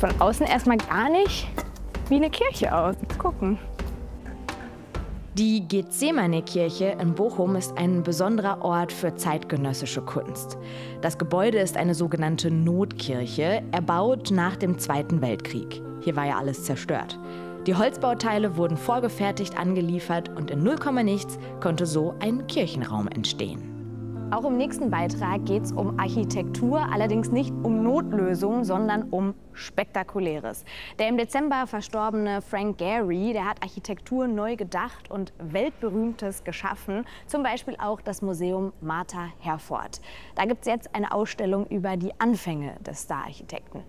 von außen erstmal gar nicht wie eine Kirche aus. Gucken. Die Gethsemane-Kirche in Bochum ist ein besonderer Ort für zeitgenössische Kunst. Das Gebäude ist eine sogenannte Notkirche, erbaut nach dem Zweiten Weltkrieg. Hier war ja alles zerstört. Die Holzbauteile wurden vorgefertigt angeliefert und in 0, nichts konnte so ein Kirchenraum entstehen. Auch im nächsten Beitrag geht es um Architektur, allerdings nicht um Notlösungen, sondern um Spektakuläres. Der im Dezember verstorbene Frank Gehry, der hat Architektur neu gedacht und Weltberühmtes geschaffen, zum Beispiel auch das Museum Martha Herford. Da gibt es jetzt eine Ausstellung über die Anfänge des Stararchitekten.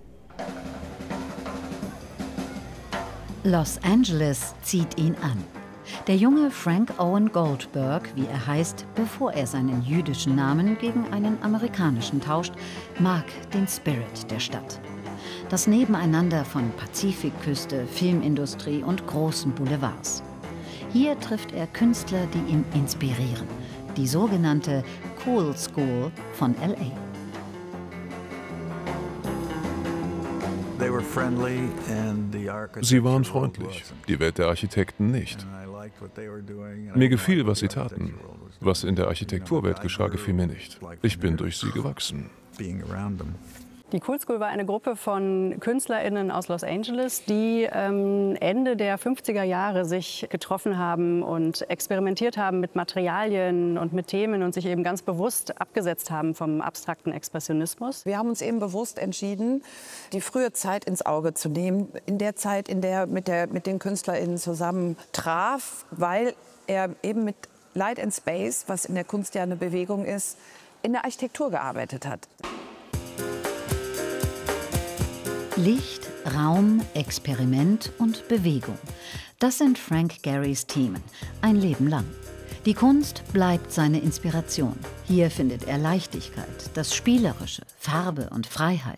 Los Angeles zieht ihn an. Der junge Frank Owen Goldberg, wie er heißt, bevor er seinen jüdischen Namen gegen einen amerikanischen tauscht, mag den Spirit der Stadt. Das Nebeneinander von Pazifikküste, Filmindustrie und großen Boulevards. Hier trifft er Künstler, die ihn inspirieren. Die sogenannte Cool School von LA. Sie waren freundlich, die Welt der Architekten nicht. Mir gefiel, was sie taten. Was in der Architekturwelt geschah, gefiel mir nicht. Ich bin durch sie gewachsen. Die Cool School war eine Gruppe von KünstlerInnen aus Los Angeles, die Ende der 50er Jahre sich getroffen haben und experimentiert haben mit Materialien und mit Themen und sich eben ganz bewusst abgesetzt haben vom abstrakten Expressionismus. Wir haben uns eben bewusst entschieden, die frühe Zeit ins Auge zu nehmen, in der Zeit, in der mit den KünstlerInnen zusammen traf, weil er eben mit Light and Space, was in der Kunst ja eine Bewegung ist, in der Architektur gearbeitet hat. Licht, Raum, Experiment und Bewegung. Das sind Frank Gehrys Themen, ein Leben lang. Die Kunst bleibt seine Inspiration. Hier findet er Leichtigkeit, das Spielerische, Farbe und Freiheit.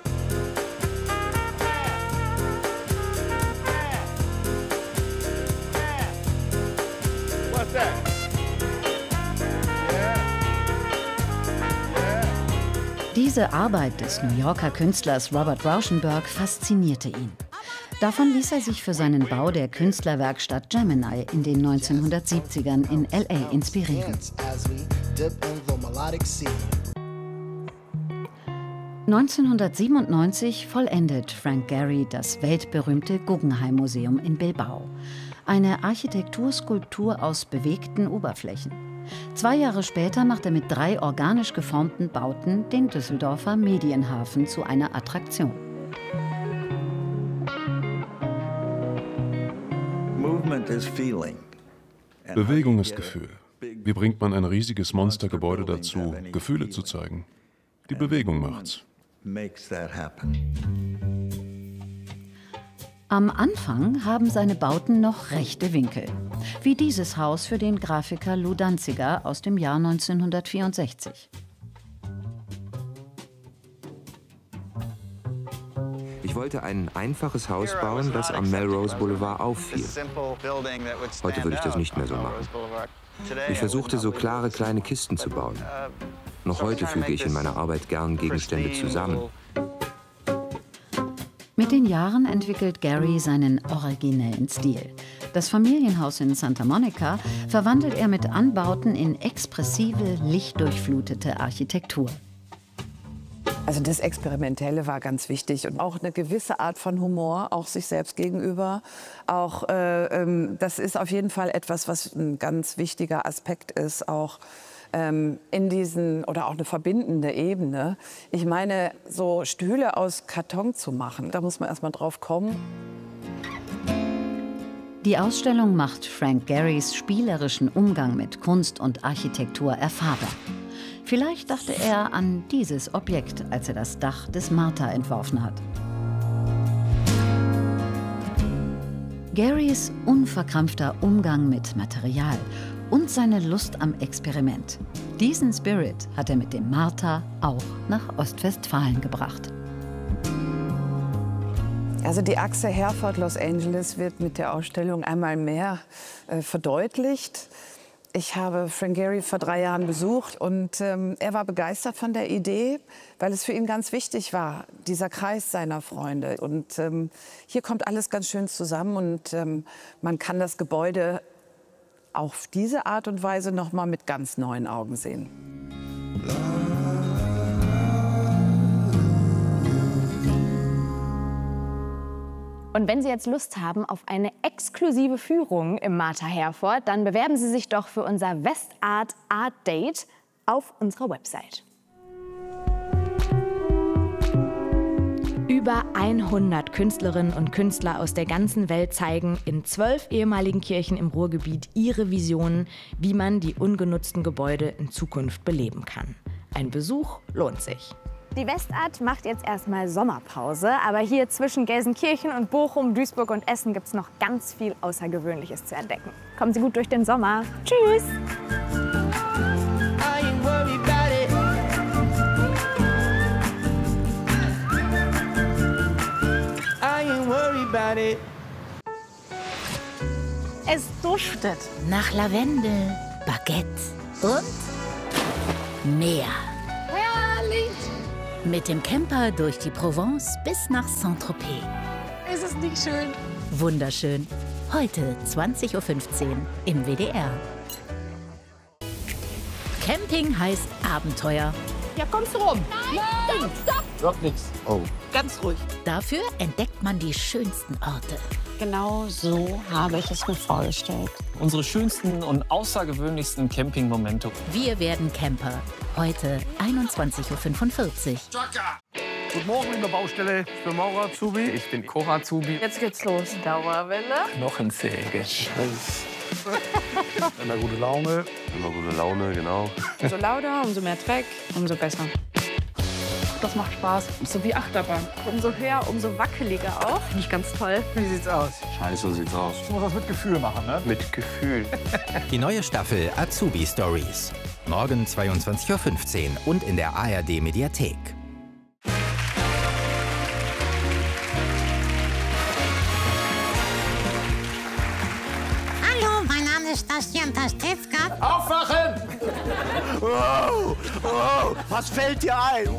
Diese Arbeit des New Yorker Künstlers Robert Rauschenberg faszinierte ihn. Davon ließ er sich für seinen Bau der Künstlerwerkstatt Gemini in den 1970ern in LA inspirieren. 1997 vollendet Frank Gehry das weltberühmte Guggenheim-Museum in Bilbao. Eine Architekturskulptur aus bewegten Oberflächen. 2 Jahre später macht er mit 3 organisch geformten Bauten den Düsseldorfer Medienhafen zu einer Attraktion. Bewegung ist Gefühl. Wie bringt man ein riesiges Monstergebäude dazu, Gefühle zu zeigen? Die Bewegung macht's. Am Anfang haben seine Bauten noch rechte Winkel. Wie dieses Haus für den Grafiker Lou Danziger aus dem Jahr 1964. Ich wollte ein einfaches Haus bauen, das am Melrose Boulevard auffiel. Heute würde ich das nicht mehr so machen. Ich versuchte, so klare kleine Kisten zu bauen. Noch heute füge ich in meiner Arbeit gern Gegenstände zusammen. Mit den Jahren entwickelt Gehry seinen originellen Stil. Das Familienhaus in Santa Monica verwandelt er mit Anbauten in expressive, lichtdurchflutete Architektur. Also das Experimentelle war ganz wichtig und auch eine gewisse Art von Humor, auch sich selbst gegenüber. Auch das ist auf jeden Fall etwas, was ein ganz wichtiger Aspekt ist, auch in diesen, oder auch eine verbindende Ebene. Ich meine, so Stühle aus Karton zu machen, da muss man erst mal drauf kommen. Die Ausstellung macht Frank Gehrys spielerischen Umgang mit Kunst und Architektur erfahrbar. Vielleicht dachte er an dieses Objekt, als er das Dach des Martha entworfen hat. Gehrys unverkrampfter Umgang mit Material und seine Lust am Experiment. Diesen Spirit hat er mit dem Martha auch nach Ostwestfalen gebracht. Also die Achse Herford-Los Angeles wird mit der Ausstellung einmal mehr verdeutlicht. Ich habe Frank Gehry vor 3 Jahren besucht und er war begeistert von der Idee, weil es für ihn ganz wichtig war, dieser Kreis seiner Freunde. Und hier kommt alles ganz schön zusammen und man kann das Gebäude auf diese Art und Weise noch mal mit ganz neuen Augen sehen. Und wenn Sie jetzt Lust haben auf eine exklusive Führung im Martha Herford, dann bewerben Sie sich doch für unser Westart Art Date auf unserer Website. Über 100 Künstlerinnen und Künstler aus der ganzen Welt zeigen in 12 ehemaligen Kirchen im Ruhrgebiet ihre Visionen, wie man die ungenutzten Gebäude in Zukunft beleben kann. Ein Besuch lohnt sich. Die Westart macht jetzt erstmal Sommerpause, aber hier zwischen Gelsenkirchen und Bochum, Duisburg und Essen gibt es noch ganz viel Außergewöhnliches zu entdecken. Kommen Sie gut durch den Sommer. Tschüss! Es duftet. Nach Lavendel, Baguette und Meer. Herrlich! Mit dem Camper durch die Provence bis nach Saint-Tropez. Ist es nicht schön? Wunderschön. Heute 20:15 Uhr im WDR. Camping heißt Abenteuer. Ja, kommst du rum? Nein! Stopp! Doch nichts. Oh. Ganz ruhig. Dafür entdeckt man die schönsten Orte. Genau so habe ich es mir vorgestellt. Unsere schönsten und außergewöhnlichsten Campingmomente. Wir werden Camper. Heute 21:45 Uhr. Guten Morgen in der Baustelle. Ich bin Maurer Azubi. Ich bin Cora Azubi. Jetzt geht's los. Dauerwelle. Knochensäge. Immer gute Laune. Immer gute Laune, genau. Umso lauter, umso mehr Dreck, umso besser. Das macht Spaß. So wie Achterbahn. Umso höher, umso wackeliger auch. Finde ich ganz toll. Wie sieht's aus? Scheiße, so sieht's aus. Ich muss das mit Gefühl machen, ne? Mit Gefühl. Die neue Staffel Azubi Stories. Morgen 22:15 Uhr und in der ARD Mediathek. Hallo, mein Name ist Bastian Pastewka. Aufwachen! Wow, wow, was fällt dir ein?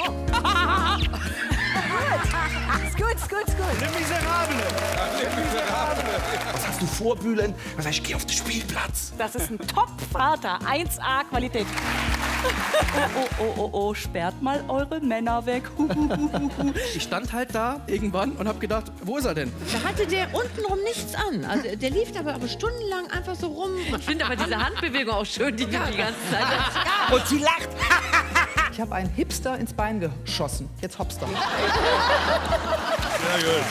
Ist gut, ist gut, ist gut. Le Miserable. Le Miserable. Was hast du vor, Bülent? Was heißt, ich gehe auf den Spielplatz. Das ist ein Top-Vater, 1A Qualität. Oh, sperrt mal eure Männer weg. Ich stand halt da irgendwann und hab gedacht, wo ist er denn? Da hatte der untenrum nichts an. Also der lief aber stundenlang einfach so rum. Ich finde aber diese Handbewegung auch schön, die ganze Zeit. Und sie lacht. Ich habe einen Hipster ins Bein geschossen. Jetzt Hopster. Sehr gut.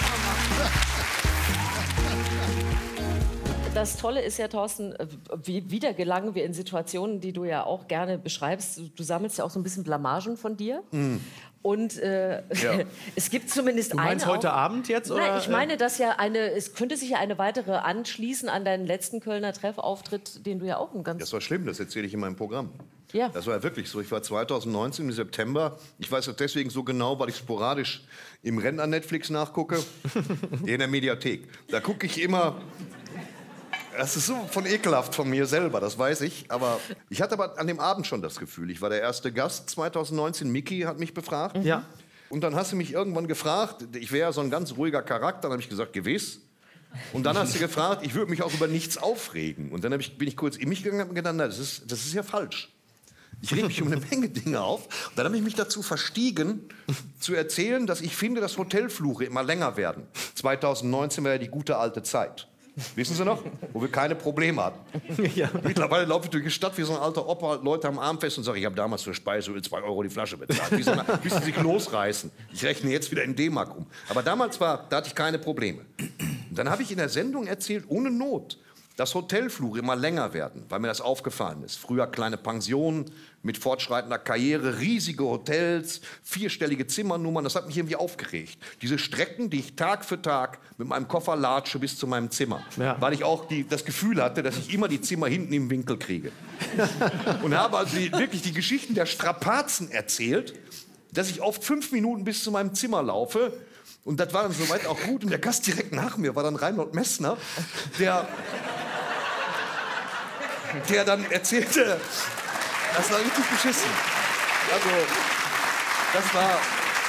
Das Tolle ist ja, Thorsten, wieder gelangen wir in Situationen, die du ja auch gerne beschreibst. Du sammelst ja auch so ein bisschen Blamagen von dir. Mm. Und es gibt zumindest eine. Du meinst heute Abend jetzt? Oder? Nein, ich meine, dass ja es könnte sich ja eine weitere anschließen an deinen letzten Kölner Treffauftritt, den du ja auch ein ganz... Das war schlimm, das erzähle ich in meinem Programm. Ja. Das war ja wirklich so. Ich war 2019 im September. Ich weiß das deswegen so genau, weil ich sporadisch im Rennen an Netflix nachgucke. In der Mediathek. Da gucke ich immer... Das ist so von ekelhaft von mir selber, das weiß ich. Aber ich hatte aber an dem Abend schon das Gefühl, ich war der erste Gast 2019. Miki hat mich befragt. Ja. Und dann hast du mich irgendwann gefragt, ich wäre ja so ein ganz ruhiger Charakter. Dann habe ich gesagt, gewiss. Und dann hast du gefragt, ich würde mich auch über nichts aufregen. Und dann bin ich kurz in mich gegangen und habe gedacht, na, das ist ja falsch. Ich rege mich um eine Menge Dinge auf. Und dann habe ich mich dazu verstiegen, zu erzählen, dass ich finde, dass Hotelfluche immer länger werden. 2019 war ja die gute alte Zeit. Wissen Sie noch? Wo wir keine Probleme hatten. Ja. Mittlerweile laufe ich durch die Stadt wie so ein alter Opa, Leute am Arm fest und sage, ich habe damals für Speiseöl 2 € die Flasche bezahlt. Wie sie sich losreißen. Ich rechne jetzt wieder in D-Mark um. Aber damals da hatte ich keine Probleme. Und dann habe ich in der Sendung erzählt, ohne Not, dass Hotelfluche immer länger werden, weil mir das aufgefallen ist. Früher kleine Pensionen mit fortschreitender Karriere, riesige Hotels, 4-stellige Zimmernummern, das hat mich irgendwie aufgeregt. Diese Strecken, die ich Tag für Tag mit meinem Koffer latsche bis zu meinem Zimmer. Ja. Weil ich auch das Gefühl hatte, dass ich immer die Zimmer hinten im Winkel kriege. Und habe also wirklich die Geschichten der Strapazen erzählt, dass ich oft 5 Minuten bis zu meinem Zimmer laufe. Und das war dann soweit auch gut. Und der Gast direkt nach mir war dann Reinhold Messner, der der dann erzählte, das war richtig beschissen. Also, das war,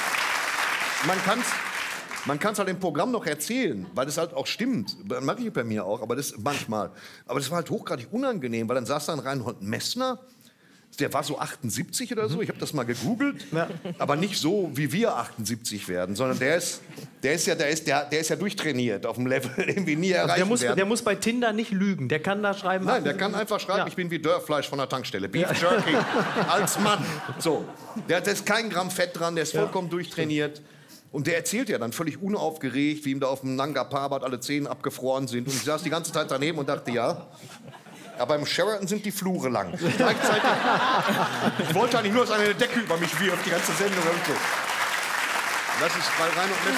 man kann's halt im Programm noch erzählen, weil das halt auch stimmt. Das mache ich bei mir auch, aber das manchmal. Aber das war halt hochgradig unangenehm, weil dann saß da ein Reinhold Messner, der war so 78 oder so, ich habe das mal gegoogelt, aber nicht so, wie wir 78 werden, sondern der ist ja durchtrainiert auf dem Level, den wir nie erreichen werden. Der muss bei Tinder nicht lügen, der kann da schreiben. Nein, der kann einfach schreiben, ich bin wie Dörrfleisch von der Tankstelle, Beef Jerky, als Mann. So, da ist kein Gramm Fett dran, der ist vollkommen durchtrainiert. Und der erzählt ja dann völlig unaufgeregt, wie ihm da auf dem Nanga Parbat alle Zähne abgefroren sind. Und ich saß die ganze Zeit daneben und dachte, ja, aber im Sheraton sind die Flure lang. Gleichzeitig, ich wollte eigentlich nur, dass eine Decke über mich wirft, die ganze Sendung. Und so. Das ist bei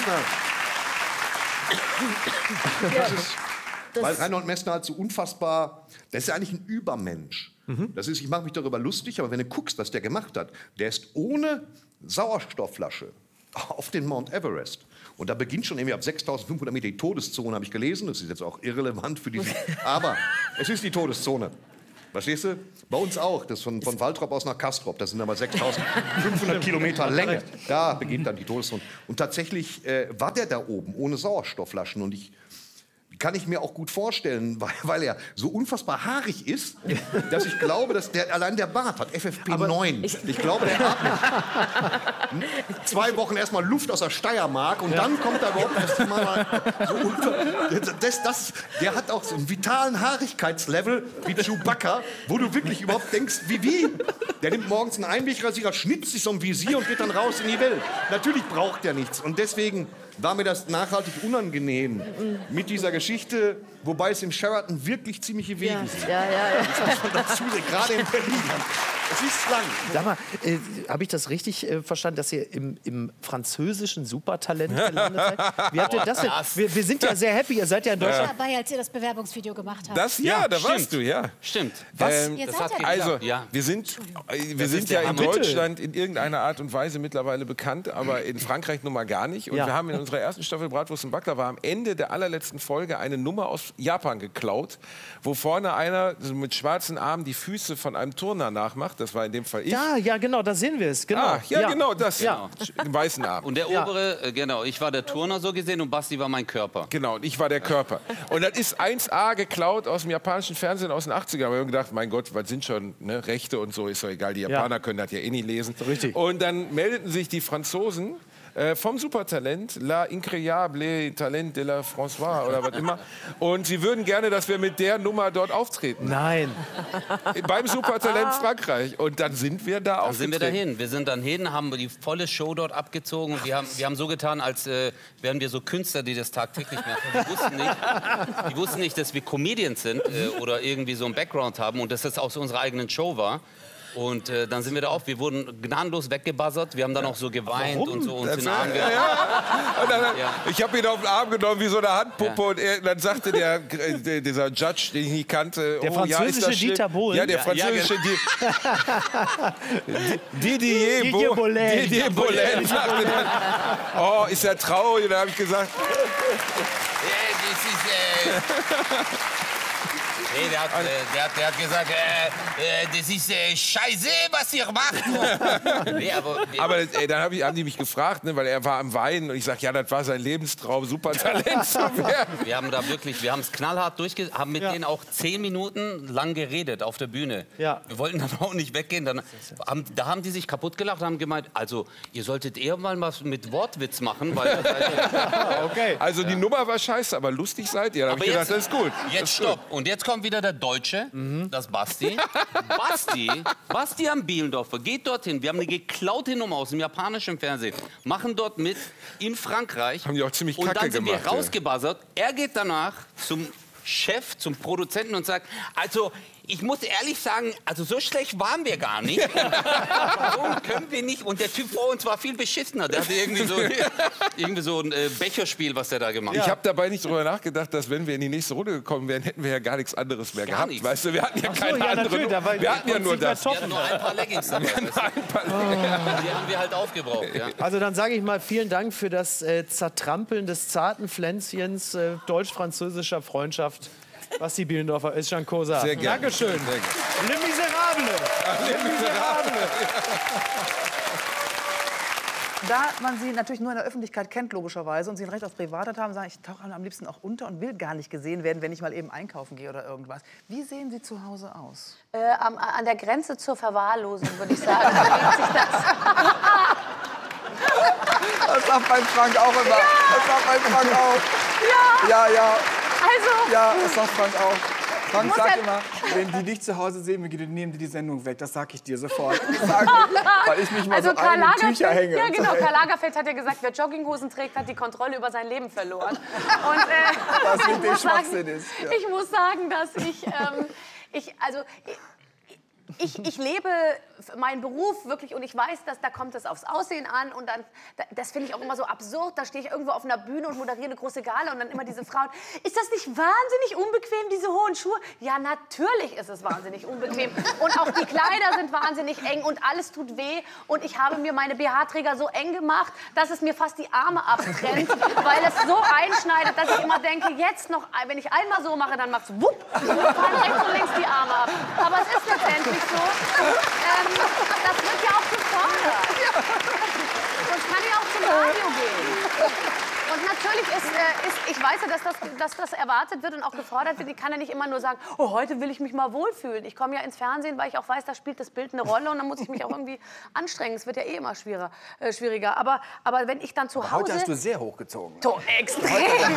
Reinhold Messner. Weil Reinhold Messner halt so unfassbar, der ist ja eigentlich ein Übermensch. Das ist, ich mache mich darüber lustig, aber wenn du guckst, was der gemacht hat, der ist ohne Sauerstoffflasche auf den Mount Everest. Und da beginnt schon irgendwie ab 6.500 Meter die Todeszone, habe ich gelesen. Das ist jetzt auch irrelevant für diese. Aber es ist die Todeszone. Verstehst du? Bei uns auch. Das von Waltrop aus nach Castrop. Das sind aber 6.500 Kilometer Länge. Da beginnt dann die Todeszone. Und tatsächlich war der da oben ohne Sauerstoffflaschen. Und kann ich mir auch gut vorstellen, weil er so unfassbar haarig ist, dass ich glaube, dass allein der Bart hat FFP9. Ich glaube, der atmet 2 Wochen erstmal Luft aus der Steiermark und dann kommt da überhaupt erst mal so der hat auch so einen vitalen Haarigkeitslevel wie Chewbacca, wo du wirklich überhaupt denkst, wie? Der nimmt morgens einen Einwegrasierer, schnitzt sich so ein Visier und geht dann raus in die Welt. Natürlich braucht er nichts und deswegen war mir das nachhaltig unangenehm mit dieser Geschichte, wobei es im Sheraton wirklich ziemliche Wege sind. Ja. Das muss man dazu sehen, gerade in Berlin. Es ist lang. Sag mal, habe ich das richtig verstanden, dass ihr im französischen Supertalent gelandet seid? Wie habt ihr das denn? Wir sind ja sehr happy, ihr seid ja in Deutschland. Ich war dabei, als ihr das Bewerbungsvideo gemacht habt. Da warst du, ja. Stimmt. Was? Also, wir sind ja in Deutschland in irgendeiner Art und Weise mittlerweile bekannt, aber in Frankreich nun mal gar nicht. Und wir haben in unserer ersten Staffel Bratwurst und Baklava am Ende der allerletzten Folge eine Nummer aus Japan geklaut, wo vorne einer mit schwarzen Armen die Füße von einem Turner nachmacht. Das war in dem Fall ich. Ja, genau, da sehen wir es. Genau. Genau, das. Ja. Im weißen Arm. Und der obere, genau, ich war der Turner so gesehen und Basti war mein Körper. Genau, und ich war der Körper. Und das ist 1A geklaut aus dem japanischen Fernsehen aus den 80ern. Da haben wir gedacht, mein Gott, was sind schon Rechte und so, ist doch egal. Die Japaner können das ja eh nicht lesen. Richtig. Und dann meldeten sich die Franzosen vom Supertalent, La Incroyable Talent de la François oder was immer. Und sie würden gerne, dass wir mit der Nummer dort auftreten. Nein. Beim Supertalent Frankreich. Und dann sind wir da aufgetreten. Dann sind wir dahin. Wir sind dann hin, haben die volle Show dort abgezogen. Und wir haben so getan, als wären wir so Künstler, die das tagtäglich machen. Die wussten nicht, dass wir Comedians sind oder irgendwie so einen Background haben und dass das aus unserer eigenen Show war. Und dann sind wir da auf. Wir wurden gnadenlos weggebuzzert. Wir haben dann auch so geweint und so uns in den Arm genommen. Ich habe ihn auf den Arm genommen wie so eine Handpuppe. Und dann sagte dieser Judge, den ich nicht kannte, der französische Dieter Bohlen. Ja, der französische Didier Bohlen. Sagte dann, oh, ist ja traurig. Und dann habe ich gesagt, Nee, der hat gesagt, das ist scheiße, was ihr macht. Nee, aber dann haben die mich gefragt, weil er war am Weinen. Und ich sage, ja, das war sein Lebenstraum, Supertalent zu werden. Wir haben da wirklich, wir haben es knallhart haben mit denen auch 10 Minuten lang geredet auf der Bühne. Ja. Wir wollten dann auch nicht weggehen. Da haben die sich kaputt gelacht und haben gemeint, also ihr solltet eher mal was mit Wortwitz machen. Weil okay. Also die Nummer war scheiße, aber lustig seid ihr. Da habe ich gedacht, das ist gut. Jetzt stopp. Und jetzt kommt wieder der Deutsche, das Basti. Bastian Bielendorfer geht dorthin. Wir haben eine geklaute Nummer aus dem japanischen Fernsehen. Machen dort mit in Frankreich. Haben die auch ziemlich kacke gemacht. Und dann sind wir gemacht, rausgebuzzert. Er geht danach zum Chef, zum Produzenten und sagt, also ich muss ehrlich sagen, also so schlecht waren wir gar nicht. Warum können wir nicht? Und der Typ vor uns war viel beschissener. Der hatte irgendwie so ein Becherspiel, was der da gemacht hat. Ich habe dabei nicht drüber nachgedacht, dass wenn wir in die nächste Runde gekommen wären, hätten wir ja gar nichts anderes mehr gehabt. Nichts. Weißt du, wir hatten ja keine andere. Wir hatten ja nur das. Wir hatten nur ein paar Leggings dabei. Die haben wir halt aufgebraucht. Ja. Also dann sage ich mal vielen Dank für das Zertrampeln des zarten Pflänzchens deutsch-französischer Freundschaft. Basti Bielendorfer ist schon Kosa. Sehr gerne. Dankeschön. Le Miserable. Le Miserable. Da man sie natürlich nur in der Öffentlichkeit kennt, logischerweise, und sie ein Recht auf Privatheit haben, sagen, ich tauche am liebsten auch unter und will gar nicht gesehen werden, wenn ich mal eben einkaufen gehe oder irgendwas. Wie sehen Sie zu Hause aus? An der Grenze zur Verwahrlosung, würde ich sagen. Bewegt sich das. Das sagt mein Frank auch immer. Ja. Das sagt mein Frank auch. Ja. Ja. Also. Ja, das sagt Frank auch. Frank sagt immer, wenn die dich zu Hause sehen, nehmen die die Sendung weg. Das sag ich dir sofort. Weil ich mich mal so an die Tücher hänge. Ja, genau. Karl Lagerfeld hat ja gesagt, wer Jogginghosen trägt, hat die Kontrolle über sein Leben verloren. Und, was wirklich Schwachsinn ist. Ja. Ich muss sagen, dass ich lebe meinen Beruf wirklich und ich weiß, dass da kommt es aufs Aussehen an und dann, das finde ich auch immer so absurd, da stehe ich irgendwo auf einer Bühne und moderiere eine große Gala und dann immer diese Frauen, ist das nicht wahnsinnig unbequem, diese hohen Schuhe? Ja, natürlich ist es wahnsinnig unbequem und auch die Kleider sind wahnsinnig eng und alles tut weh und ich habe mir meine BH-Träger so eng gemacht, dass es mir fast die Arme abtrennt, weil es so einschneidet, dass ich immer denke, jetzt noch, wenn ich einmal so mache, dann macht's wupp und mir fallen rechts und links die Arme ab. Aber es ist letztendlich so. Das wird ja auch gefordert. Sonst kann ich auch zum Radio gehen. Und natürlich ich weiß ja, dass das erwartet wird und auch gefordert wird. Ich kann ja nicht immer nur sagen, oh, heute will ich mich mal wohlfühlen. Ich komme ja ins Fernsehen, weil ich auch weiß, da spielt das Bild eine Rolle und dann muss ich mich auch irgendwie anstrengen. Es wird ja eh immer schwieriger. Aber wenn ich dann zu Hause... Heute hast du sehr hochgezogen. Extrem.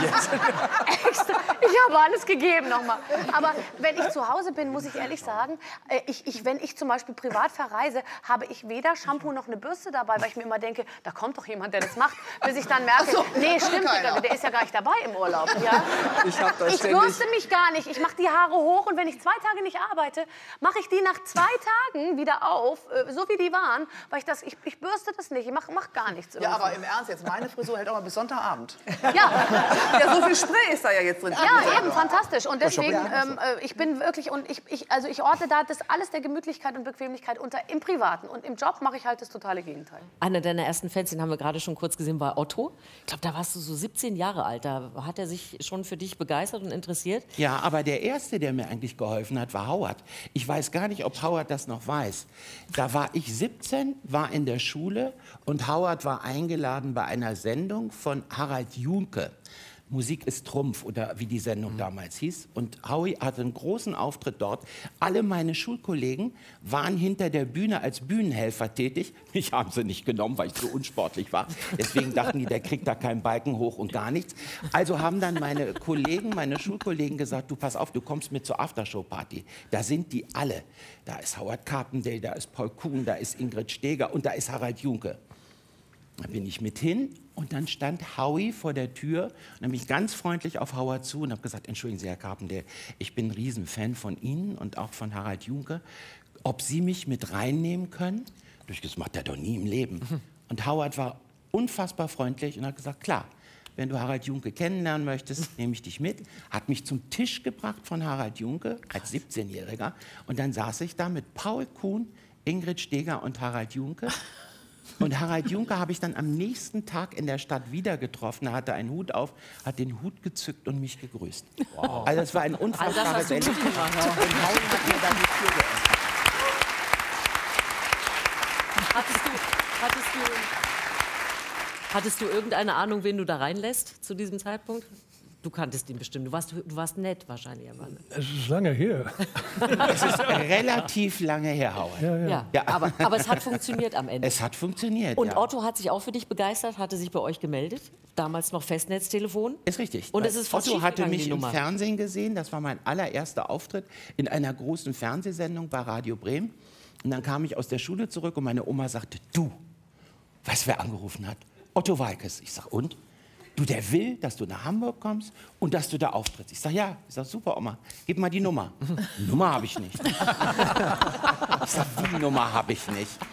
Ich habe alles gegeben nochmal. Aber wenn ich zu Hause bin, muss ich ehrlich sagen, wenn ich zum Beispiel privat verreise, habe ich weder Shampoo noch eine Bürste dabei, weil ich mir immer denke, da kommt doch jemand, der das macht, bis ich dann merke, nee, stimmt, der ist ja gar nicht dabei im Urlaub. Ja? Ich bürste mich gar nicht. Ich mache die Haare hoch und wenn ich 2 Tage nicht arbeite, mache ich die nach 2 Tagen wieder auf, so wie die waren, weil ich bürste das nicht. Ich mach gar nichts. Ja, aber im Ernst jetzt, meine Frisur hält auch mal bis Sonntagabend. Ja. Ja, so viel Spray ist da ja jetzt drin. Ja, eben, fantastisch. Und deswegen, ich bin wirklich, und ich ordne da das alles der Gemütlichkeit und Bequemlichkeit unter im Privaten. Und im Job mache ich halt das totale Gegenteil. Einer deiner ersten Fans, den haben wir gerade schon kurz gesehen, war Otto. Ich glaube, da warst du so 17 Jahre alt. Da hat er sich schon für dich begeistert und interessiert. Ja, aber der Erste, der mir eigentlich geholfen hat, war Howard. Ich weiß gar nicht, ob Howard das noch weiß. Da war ich 17, war in der Schule und Howard war eingeladen bei einer Sendung von Harald Junke. Musik ist Trumpf oder wie die Sendung damals hieß. Und Howie hatte einen großen Auftritt dort. Alle meine Schulkollegen waren hinter der Bühne als Bühnenhelfer tätig. Mich haben sie nicht genommen, weil ich so unsportlich war. Deswegen dachten die, der kriegt da keinen Balken hoch und gar nichts. Also haben dann meine Schulkollegen gesagt, du pass auf, du kommst mit zur Aftershow-Party. Da sind die alle. Da ist Howard Carpendale, da ist Paul Kuhn, da ist Ingrid Steeger und da ist Harald Junke. Da bin ich mit hin und dann stand Howie vor der Tür und habe mich ganz freundlich auf Howard zu und habe gesagt, entschuldigen Sie, Herr Carpendale, ich bin ein Riesenfan von Ihnen und auch von Harald Junke. Ob Sie mich mit reinnehmen können? Das macht er doch nie im Leben. Und Howard war unfassbar freundlich und hat gesagt, klar, wenn du Harald Junke kennenlernen möchtest, nehme ich dich mit. Hat mich zum Tisch gebracht von Harald Junke als 17-Jähriger und dann saß ich da mit Paul Kuhn, Ingrid Steeger und Harald Junke. Und Harald Junke habe ich dann am nächsten Tag in der Stadt wieder getroffen. Er hatte einen Hut auf, hat den Hut gezückt und mich gegrüßt. Wow. Also es war ein unfassbares Erlebnis. Und Howie hat mir dann die Tür geöffnet. Hattest du irgendeine Ahnung, wen du da reinlässt zu diesem Zeitpunkt? Du kanntest ihn bestimmt. Du warst nett wahrscheinlich. Es ist lange her. Es ist relativ lange her, Howard. Ja, aber es hat funktioniert am Ende. Es hat funktioniert, Und Otto hat sich auch für dich begeistert, hatte sich bei euch gemeldet. Damals noch Festnetztelefon. Ist richtig. Und es ist Otto hatte mich im Fernsehen gesehen. Das war mein allererster Auftritt in einer großen Fernsehsendung bei Radio Bremen. Und dann kam ich aus der Schule zurück und meine Oma sagte, du, weißt du, wer angerufen hat? Otto Walkes. Ich sag, und? Du, der will, dass du nach Hamburg kommst und dass du da auftrittst. Ich sag, ja. Ich sag, super, Oma, gib mal die Nummer. Nummer habe ich nicht. Ich sag, die Nummer habe ich nicht. Ich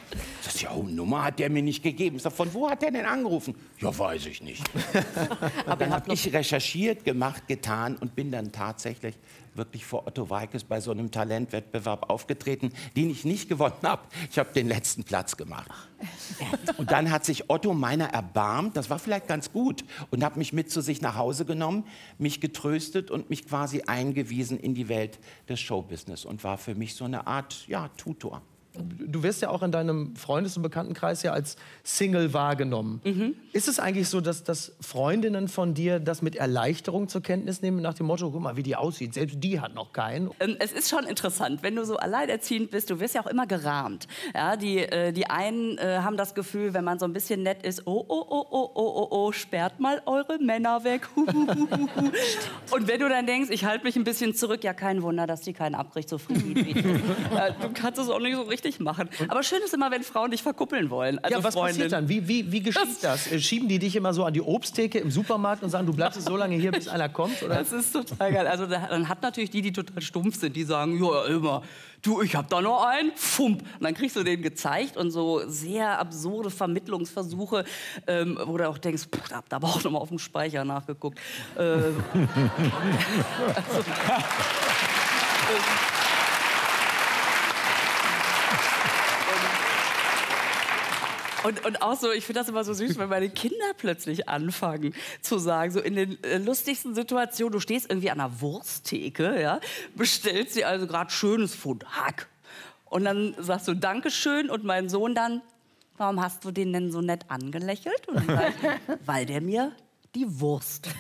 das ist ja eine Nummer, hat der mir nicht gegeben. Ich sag, von wo hat der denn angerufen? Ja, weiß ich nicht. Aber dann habe ich recherchiert, gemacht, getan und bin dann tatsächlich wirklich vor Otto Walkes bei so einem Talentwettbewerb aufgetreten, den ich nicht gewonnen habe. Ich habe den letzten Platz gemacht. Und dann hat sich Otto meiner erbarmt, das war vielleicht ganz gut, und hat mich mit zu sich nach Hause genommen, mich getröstet und mich quasi eingewiesen in die Welt des Showbusiness und war für mich so eine Art, ja, Tutor. Du wirst ja auch in deinem Freundes- und Bekanntenkreis ja als Single wahrgenommen. Ist es eigentlich so, dass Freundinnen von dir das mit Erleichterung zur Kenntnis nehmen, nach dem Motto, guck mal, wie die aussieht, selbst die hat noch keinen? Es ist schon interessant, wenn du so alleinerziehend bist, du wirst ja auch immer gerahmt. Ja, die einen haben das Gefühl, wenn man so ein bisschen nett ist, oh, sperrt mal eure Männer weg. Und wenn du dann denkst, ich halte mich ein bisschen zurück, ja, kein Wunder, dass die keinen abbricht, so friedlich. Du kannst es auch nicht so richtig machen. Aber schön ist immer, wenn Frauen dich verkuppeln wollen. Also ja, was passiert dann? Wie geschieht das? Schieben die dich immer so an die Obsttheke im Supermarkt und sagen, du bleibst so lange hier, bis einer kommt? Oder? Das ist total geil. Also dann hat natürlich die total stumpf sind, die sagen, ja, immer, du, ich hab da noch einen, fump. Und dann kriegst du den gezeigt und so sehr absurde Vermittlungsversuche, wo du auch denkst, da hab aber auch noch mal auf dem Speicher nachgeguckt. Und auch so, ich finde das immer so süß, wenn meine Kinder plötzlich anfangen zu sagen, so in den lustigsten Situationen, du stehst irgendwie an einer Wursttheke, ja, bestellst dir also gerade schönes Pfund Hack. Und dann sagst du Dankeschön und mein Sohn dann, warum hast du den denn so nett angelächelt? Und dann sag ich, weil der mir die Wurst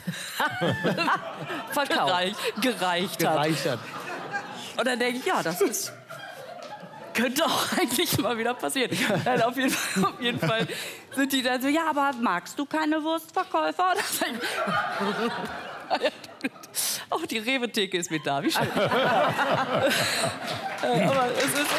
gereicht hat. Und dann denke ich, ja, das ist... könnte auch eigentlich mal wieder passieren. Nein, auf jeden Fall sind die dann so, ja, aber magst du keine Wurstverkäufer? Auch die Rewe-Theke ist mit da, wie schön. Aber es ist...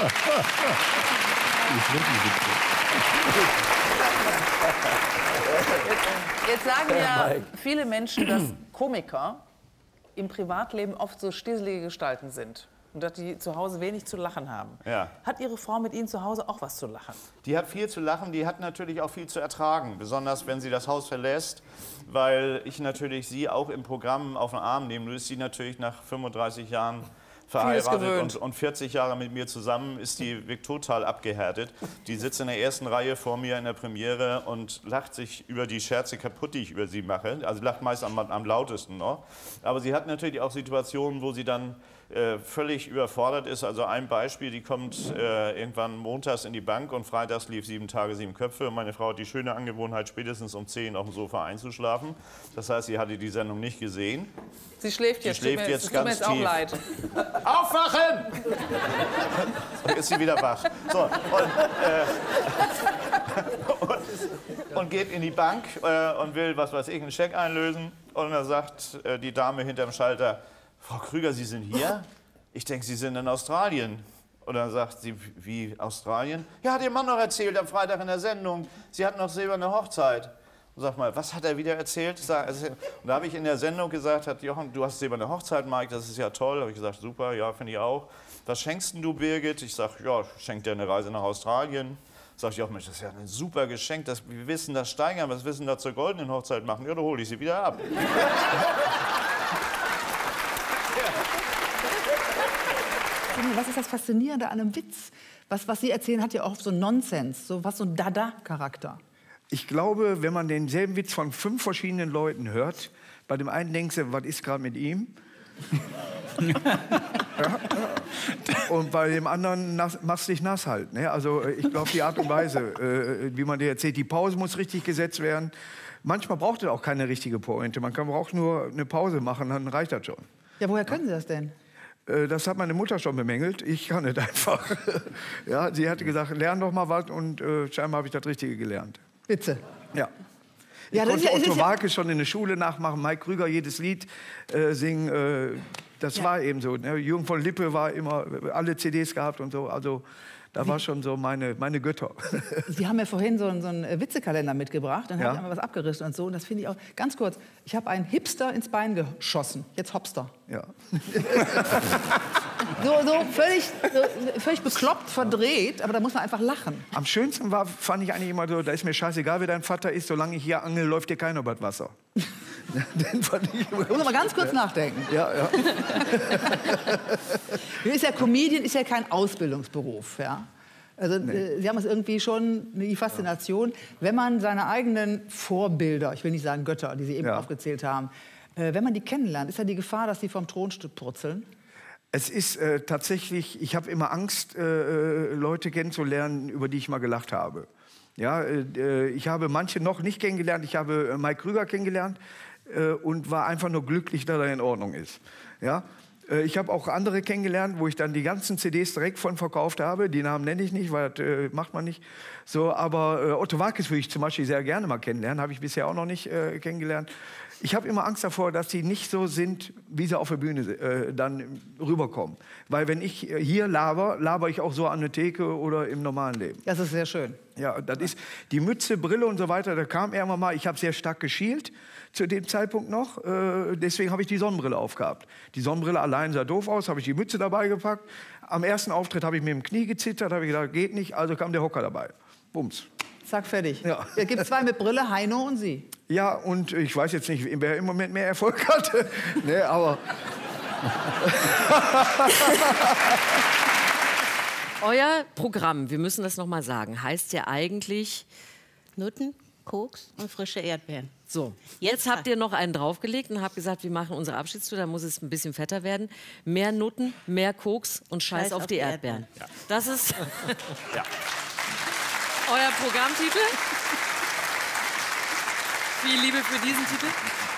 Jetzt sagen ja viele Menschen, dass Komiker im Privatleben oft so stieselige Gestalten sind. Und dass die zu Hause wenig zu lachen haben. Ja. Hat Ihre Frau mit Ihnen zu Hause auch was zu lachen? Die hat viel zu lachen, die hat natürlich auch viel zu ertragen. Besonders wenn sie das Haus verlässt, weil ich natürlich sie auch im Programm auf den Arm nehme. Nun ist sie natürlich nach 35 Jahren verheiratet und 40 Jahre mit mir zusammen, ist die wirklich total abgehärtet. Die sitzt in der ersten Reihe vor mir in der Premiere und lacht sich über die Scherze kaputt, die ich über sie mache. Also lacht meist am lautesten noch. Aber sie hat natürlich auch Situationen, wo sie dann völlig überfordert ist. Also ein Beispiel, die kommt irgendwann montags in die Bank und freitags lief 7 Tage, 7 Köpfe. Und meine Frau hat die schöne Angewohnheit, spätestens um 10 auf dem Sofa einzuschlafen. Das heißt, sie hatte die Sendung nicht gesehen. Sie schläft jetzt, sie schläft jetzt ganz tief. Tut mir jetzt auch leid. Aufwachen! So ist sie wieder wach. So, und geht in die Bank und will, was weiß ich, einen Scheck einlösen. Und dann sagt die Dame hinterm Schalter, Frau Krüger, Sie sind hier? Ich denke, Sie sind in Australien. Und dann sagt sie, wie Australien? Ja, hat Ihr Mann noch erzählt am Freitag in der Sendung. Sie hatten noch silberne Hochzeit. Und sag mal, was hat er wieder erzählt? Und da habe ich in der Sendung gesagt, Jochen, du hast silberne Hochzeit, Mike, das ist ja toll. Habe ich gesagt, super, ja, finde ich auch. Was schenkst denn du, Birgit? Ich sage, ja, schenk dir eine Reise nach Australien. Sag ich auch, Mensch, das ist ja ein super Geschenk, wir wissen das steigern, was wissen da zur goldenen Hochzeit machen? Ja, da hole ich sie wieder ab. Was ist das Faszinierende an einem Witz? Was Sie erzählen, hat ja auch so Nonsens, so ein Dada-Charakter. Ich glaube, wenn man denselben Witz von 5 verschiedenen Leuten hört, bei dem einen denkst du, was ist gerade mit ihm? Ja. Und bei dem anderen machst du dich nass halt. Ne? Also ich glaube, die Art und Weise, wie man dir erzählt, die Pause muss richtig gesetzt werden. Manchmal braucht es auch keine richtige Pointe. Man braucht nur eine Pause machen, dann reicht das schon. Ja, woher können Sie das denn? Das hat meine Mutter schon bemängelt. Ich kann es einfach. Ja, sie hatte gesagt, lern doch mal was und scheinbar habe ich das Richtige gelernt. Witze? Ja. Ich konnte Otto Walkes schon in der Schule nachmachen, Mike Krüger jedes Lied singen. Das war eben so. Ne? Jürgen von Lippe war immer alle CDs gehabt und so. Also da war schon so meine Götter. Sie haben ja vorhin so einen Witzekalender mitgebracht. Dann habe ich einmal was abgerissen und so. Und das finde ich auch ganz kurz. Ich habe einen Hipster ins Bein geschossen. Jetzt Hopster. Ja. völlig bekloppt, verdreht, aber da muss man einfach lachen. Am schönsten fand ich eigentlich immer so, da ist mir scheißegal, wer dein Vater ist, solange ich hier angel, läuft dir keiner über das Wasser. Den fand ich immer. Ich muss mal ganz kurz nachdenken. Ja. Comedian ist ja kein Ausbildungsberuf, ja. Also Sie haben es irgendwie schon, die Faszination, wenn man seine eigenen Vorbilder, ich will nicht sagen Götter, die Sie eben aufgezählt haben, wenn man die kennenlernt, ist da die Gefahr, dass die vom Thron purzeln? Es ist tatsächlich, ich habe immer Angst, Leute kennenzulernen, über die ich mal gelacht habe. Ja, ich habe manche noch nicht kennengelernt. Ich habe Mike Krüger kennengelernt und war einfach nur glücklich, dass er in Ordnung ist. Ja? Ich habe auch andere kennengelernt, wo ich dann die ganzen CDs direkt von verkauft habe. Die Namen nenne ich nicht, weil das macht man nicht. So, aber Otto Walkes würde ich zum Beispiel sehr gerne mal kennenlernen. Habe ich bisher auch noch nicht kennengelernt. Ich habe immer Angst davor, dass sie nicht so sind, wie sie auf der Bühne dann rüberkommen. Weil wenn ich hier laber ich auch so an der Theke oder im normalen Leben. Das ist sehr schön. Ja, das ist die Mütze, Brille und so weiter. Da kam irgendwann mal, ich habe sehr stark geschielt zu dem Zeitpunkt noch. Deswegen habe ich die Sonnenbrille aufgehabt. Die Sonnenbrille allein sah doof aus, habe ich die Mütze dabei gepackt. Am ersten Auftritt habe ich mit dem Knie gezittert, habe ich gedacht, geht nicht, also kam der Hocker dabei. Bums. Zack, fertig. Ja. Es gibt zwei mit Brille, Heino und Sie. Ja, und ich weiß jetzt nicht, wer im Moment mehr Erfolg hatte. Nee, aber... Euer Programm, wir müssen das noch mal sagen, heißt ja eigentlich... Nutten, Koks und frische Erdbeeren. So, jetzt habt ihr noch einen draufgelegt und habt gesagt, wir machen unsere Abschiedstour, da muss es ein bisschen fetter werden. Mehr Nutten, mehr Koks und Scheiß auf die Erdbeeren. Ja. Das ist euer Programmtitel. Viel Liebe für diesen Titel.